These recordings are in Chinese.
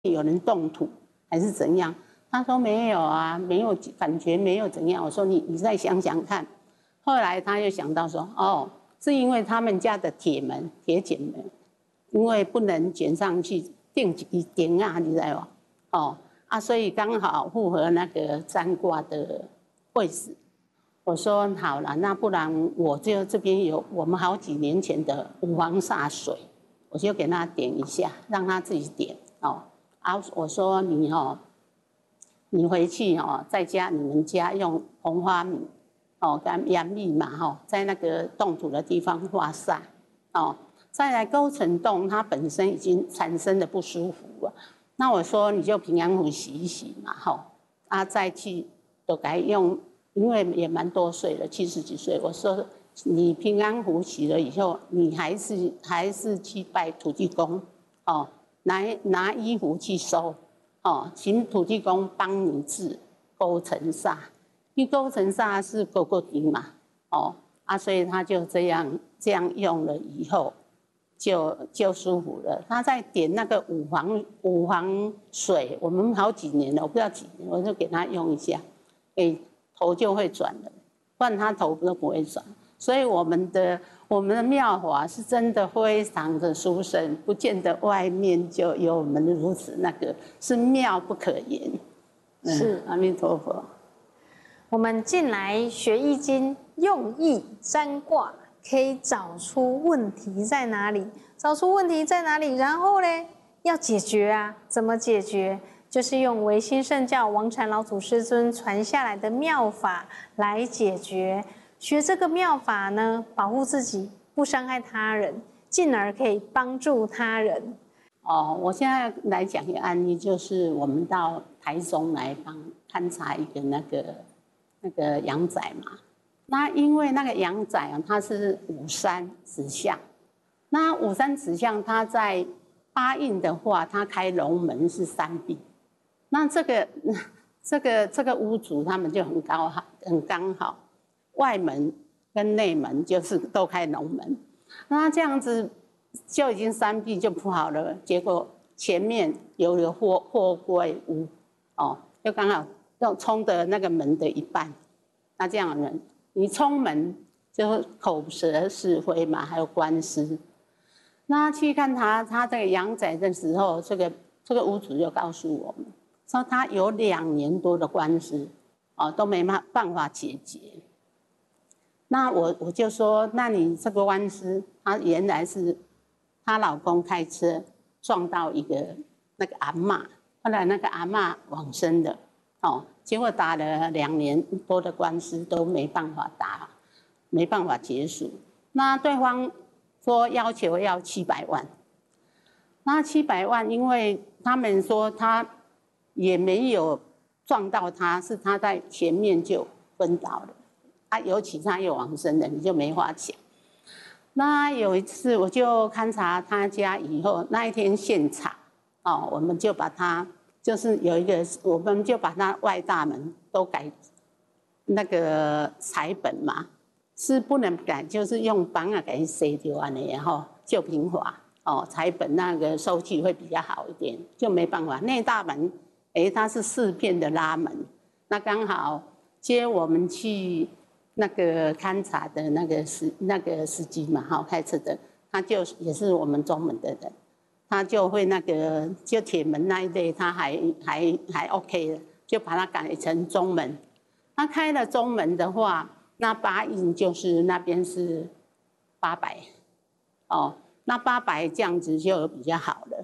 有人动土还是怎样？他说没有啊，没有感觉，没有怎样。我说你再想想看。后来他又想到说，哦，是因为他们家的铁剪门，因为不能卷上去定几点啊，你知道吗？哦啊，所以刚好符合那个占卦的位置。我说好了，那不然我就这边有我们好几年前的五黄煞水，我就给他点一下，让他自己点哦。啊，我说你哦，你回去哦，在家你们家用红花米哦跟洋米嘛哈，在那个动土的地方画煞哦，再来勾陈洞，它本身已经产生的不舒服了。那我说你就平安符洗一洗嘛哈，啊再去都该用。因为也蛮多岁了，70几岁。我说你平安符洗了以后，你还是去拜土地公哦，拿衣服去收哦，请土地公帮你治勾陈煞，因为勾陈煞是勾勾顶嘛哦啊，所以他就这样用了以后就舒服了。他在点那个五黄水，我们好几年了，我不知道几年，我就给他用一下，头就会转了，不然他头都不会转。所以我们的妙法是真的非常的殊胜，不见得外面就有我们如此那个，是妙不可言。 是阿弥陀佛。 我们进来学易经，用易占卦，可以找出问题在哪里，然后呢，要解决啊，怎么解决？就是用唯心圣教王禅老祖师尊传下来的妙法来解决。学这个妙法呢，保护自己，不伤害他人，进而可以帮助他人。 哦，我现在来讲一个案例，就是我们到台中来勘察一个那个阳宅嘛。那因为那个阳宅啊，它是午山指向，那午山指向它在八印的话，它开龙门是3壁。那这个屋主他们就很刚好，外门跟内门就是都开龙门，那这样子就已经3壁就不好了。结果前面有个货柜屋，哦，就刚好要冲的那个门的一半。那这样的人，你冲门就口舌是非嘛，还有官司。那去看他这个阳宅的时候，这个屋主就告诉我们。说他有2年多的官司，哦，都没办法解决。那我就说，那你这个官司，他原来是她老公开车撞到一个那个阿嬷，后来那个阿嬷往生了，哦，结果打了2年多的官司都没办法打，没办法结束。那对方说要求要700万，那700万，因为他们说他也没有撞到他，是他在前面就昏倒了，啊，尤其他又往生了，你就没话讲。那有一次我就勘察他家以后，那一天现场，哦，我们就把他就是有一个，我们就把他外大门都改那个彩本嘛，是不能改，就是用绑啊给它塞掉啊，然后就平滑哦，彩本那个收据会比较好一点，就没办法内大门。它是4片的拉门，那刚好接我们去那个勘察的那个司机嘛，哈，开车的，他就也是我们中门的人，他就会那个就铁门那一类，他还 OK 的，就把它改成中门。他开了中门的话，那8印就是那边是800，哦，那800这样子就比较好了。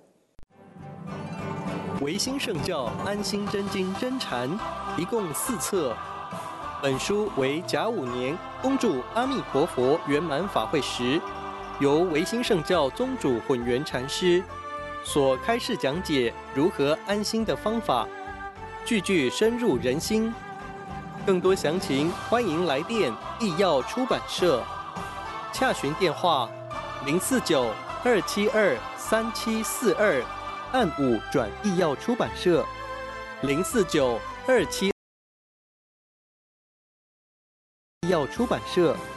唯心圣教安心真经真禅，一共4册。本书为甲午年恭祝阿弥陀佛圆满法会时，由唯心圣教宗主混元禅师所开示讲解如何安心的方法，句句深入人心。更多详情，欢迎来电义耀出版社，洽询电话049-272-3742。按5转义耀出版社，049-27义耀出版社。